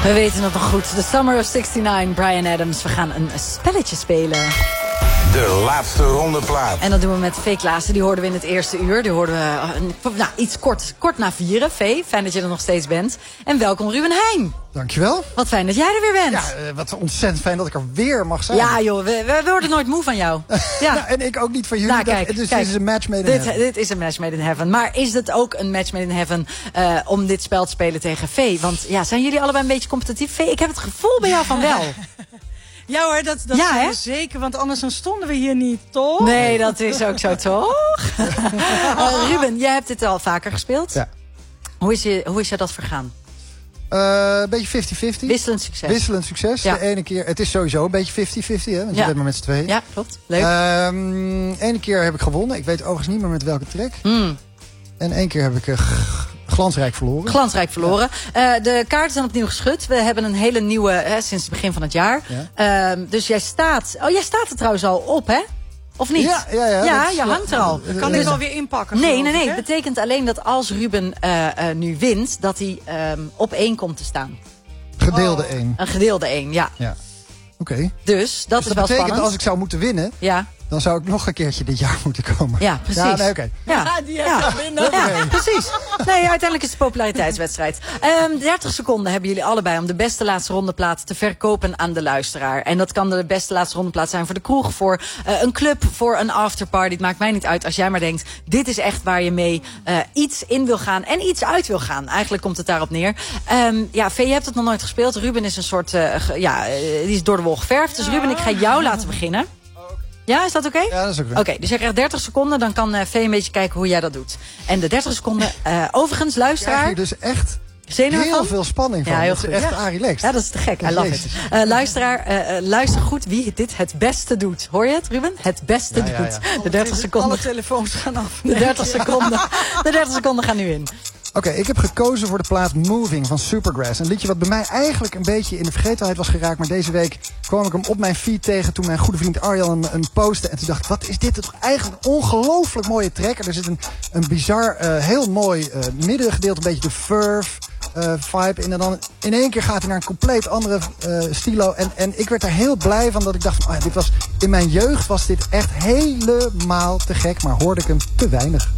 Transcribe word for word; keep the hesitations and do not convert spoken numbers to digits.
We weten het nog goed. The Summer of zestignegentig, Bryan Adams. We gaan een spelletje spelen. De laatste ronde plaat. En dat doen we met Vee Klaassen. Die hoorden we in het eerste uur. Die hoorden we nou, iets kort, kort na vieren. Vee, fijn dat je er nog steeds bent. En welkom Ruben Heijn. Dankjewel. Wat fijn dat jij er weer bent. Ja, uh, wat ontzettend fijn dat ik er weer mag zijn. Ja joh, we, we, we worden nooit moe van jou. Ja. Nou, en ik ook niet van jullie. Nou, kijk, dat, dus kijk, dit is een match made in dit, heaven. Dit is een match made in heaven. Maar is het ook een match made in heaven uh, om dit spel te spelen tegen Vee? Want ja, zijn jullie allebei een beetje competitief? Vee, ik heb het gevoel bij jou van wel. Ja hoor, dat, dat ja, is zeker, want anders dan stonden we hier niet, toch? Nee, dat is ook zo, toch? uh, Ruben, jij hebt dit al vaker gespeeld. Ja. Hoe is je, hoe is je dat vergaan? Uh, een beetje vijftig vijftig. Wisselend succes. Wisselend succes. Ja. De ene keer, het is sowieso een beetje vijftig vijftig, hè? Want ja. je bent maar met z'n tweeën. Ja, klopt. Leuk. Um, ene keer heb ik gewonnen. Ik weet overigens niet meer met welke track. Mm. En één keer heb ik uh, glansrijk verloren. Glansrijk verloren. Ja. Uh, de kaarten zijn opnieuw geschud. We hebben een hele nieuwe, hè, sinds het begin van het jaar. Ja. Uh, dus jij staat... Oh, jij staat er trouwens al op, hè? Of niet? Ja, ja, ja. Ja, dat, je hangt er al. Kan dus, ik wel weer inpakken? Nee, nee, nee. Het Het betekent alleen dat als Ruben uh, uh, nu wint, dat hij um, op één komt te staan. Gedeelde oh. Een één. gedeelde één, ja. Ja. Oké. Okay. Dus dat dus is dat wel betekent spannend. als ik zou moeten winnen, ja. dan zou ik nog een keertje dit jaar moeten komen. Ja, precies. Ja, nee, okay. ja. ja, die ja. heb binnen. Ja, precies. Nee, uiteindelijk is het een populariteitswedstrijd. Um, dertig seconden hebben jullie allebei om de beste laatste rondeplaat te verkopen aan de luisteraar. En dat kan de beste laatste rondeplaat zijn voor de kroeg, voor uh, een club, voor een afterparty. Het maakt mij niet uit als jij maar denkt, dit is echt waar je mee uh, iets in wil gaan en iets uit wil gaan. Eigenlijk komt het daarop neer. Um, ja, Vee, je hebt het nog nooit gespeeld. Ruben is een soort, uh, ge, ja, uh, die is door de wol geverfd. Dus Ruben, ik ga jou laten beginnen. Ja, is dat oké? Okay? Ja, dat is oké. Oké, okay, dus jij krijgt dertig seconden. Dan kan uh, Vee een beetje kijken hoe jij dat doet. En de dertig seconden, uh, overigens, luisteraar. Ik krijg hier dus echt zenuwen heel van? veel spanning van. Ja, heel dat goed. is echt Ja. relaxed. Ja, dat is te gek. I love it. Uh, luisteraar, uh, uh, luister goed wie dit het beste doet. Hoor je het, Ruben? Het beste ja, ja, doet. ja. De dertig seconden. Alle telefoons gaan af. De dertig seconden. De dertig seconden gaan nu in. Oké, okay, ik heb gekozen voor de plaat Moving van Supergrass. Een liedje wat bij mij eigenlijk een beetje in de vergetelheid was geraakt. Maar deze week kwam ik hem op mijn feed tegen toen mijn goede vriend Arjan een, een postte. En toen dacht ik, wat is dit toch eigenlijk een ongelooflijk mooie track. Er zit een, een bizar, uh, heel mooi uh, middengedeelte, een beetje de Furf uh, vibe in. En dan in één keer gaat hij naar een compleet andere uh, stilo. En, en ik werd daar heel blij van dat ik dacht, van, oh ja, dit was, in mijn jeugd was dit echt helemaal te gek. Maar hoorde ik hem te weinig.